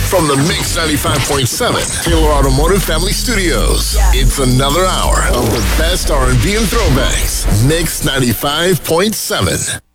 From the Mix 95.7 Taylor Automotive Family Studios, it's another hour of the best R&B and throwbacks. Mix 95.7.